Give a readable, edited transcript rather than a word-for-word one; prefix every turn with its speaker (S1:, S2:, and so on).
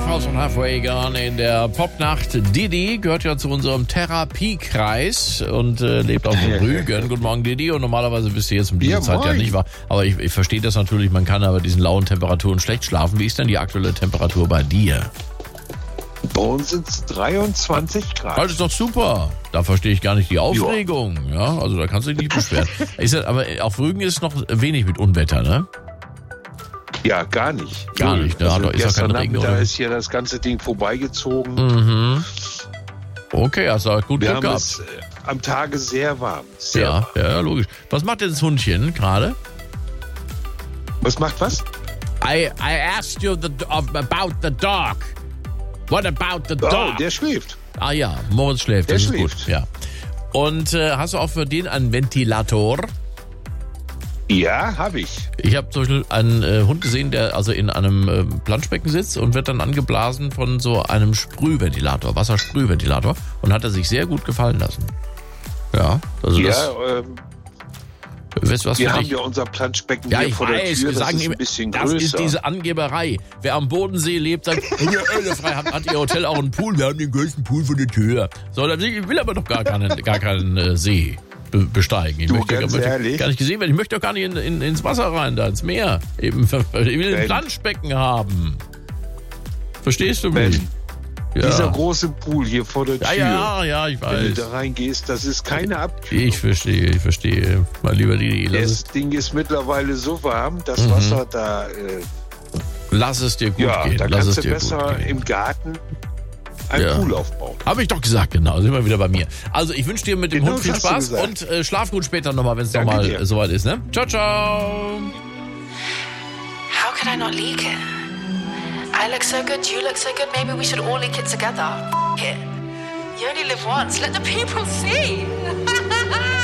S1: Faust von Halfway Gone in der Popnacht. Didi gehört ja zu unserem Therapiekreis und lebt auf Rügen. Guten Morgen, Didi. Und normalerweise bist du jetzt um diese Zeit ja nicht wahr. Aber ich verstehe das natürlich, man kann aber diesen lauen Temperaturen schlecht schlafen. Wie ist denn die aktuelle Temperatur bei dir?
S2: Bei uns sind es 23 Grad.
S1: Das ist doch super. Da verstehe ich gar nicht die Aufregung. Ja, also da kannst du dich nicht beschweren. Aber auf Rügen ist noch wenig mit Unwetter, ne?
S2: Ja, gar nicht.
S1: Gar nicht, ne?
S2: Also
S1: Da ist ja kein Regen,
S2: da
S1: oder?
S2: ist hier das ganze Ding vorbeigezogen.
S1: Mhm. Okay, hast du gut
S2: Wir
S1: Glück
S2: haben
S1: gehabt.
S2: es am Tage sehr warm. Sehr warm.
S1: Ja, logisch. Was macht denn das Hundchen gerade?
S2: Was macht was?
S1: I asked you about the dog. What about the dog?
S2: Oh, der schläft.
S1: Ah ja, Moritz schläft, das ist
S2: schläft.
S1: gut. Ja. Und hast du auch für den einen Ventilator?
S2: Ja, habe ich.
S1: Ich habe zum Beispiel einen Hund gesehen, der also in einem Planschbecken sitzt und wird dann angeblasen von so einem Sprühventilator, Wassersprühventilator, und hat er sich sehr gut gefallen lassen. Ja, also das... Weißt du, was
S2: wir
S1: für
S2: haben
S1: dich?
S2: ja unser Planschbecken
S1: Ja,
S2: hier
S1: ich
S2: vor der
S1: weiß,
S2: Tür,
S1: wir sagen
S2: das ist
S1: immer,
S2: ein bisschen
S1: das
S2: größer.
S1: ist diese Angeberei. Wer am Bodensee lebt, sagt, wir ölefrei, hat ihr Hotel auch einen Pool, wir haben den größten Pool vor der Tür. So, ich will aber doch gar keinen See besteigen. Ich möchte
S2: ehrlich?
S1: gar nicht gesehen werden. Ich möchte doch gar nicht ins Wasser rein, da ins Meer. Ich will ein Planschbecken haben. Verstehst du mich? Ja.
S2: Dieser große Pool hier vor der Tür.
S1: Ja, ich weiß.
S2: Wenn du da reingehst, das ist keine Abkühlung.
S1: Ich verstehe. Mal lieber die.
S2: Das Ding ist mittlerweile so warm, das Wasser da...
S1: lass es dir gut gehen.
S2: Da
S1: Lass
S2: kannst
S1: es
S2: du
S1: dir
S2: besser
S1: gut gehen.
S2: im Garten einen Pool aufbauen.
S1: Habe ich doch gesagt, genau. Sind wir wieder bei mir. Also ich wünsche dir mit dem Hund viel
S2: das hast du
S1: Spaß und schlaf gut später nochmal, wenn es
S2: Danke
S1: nochmal
S2: dir.
S1: soweit ist. Ne? Ciao, ciao.
S3: How could I not leak it? I look so good, you look so good, maybe we should all leak it together. It. You only live once, let the people see.